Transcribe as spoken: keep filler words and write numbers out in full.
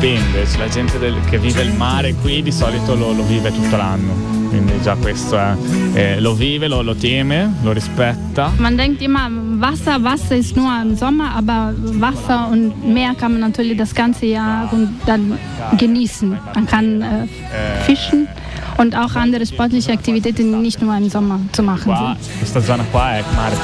dipende, cioè, la gente del, che vive il mare qui di solito lo, lo vive tutto l'anno. Quindi già questo è, eh, lo vive, lo, lo teme, lo rispetta. Man denkt immer, Wasser, Wasser ist nur im Sommer, aber Wasser und Meer kann man natürlich das ganze Jahr dann genießen. Man kann äh, fischen und auch andere sportliche Aktivitäten nicht nur im Sommer zu machen Qua, sind. questa zona qua è mare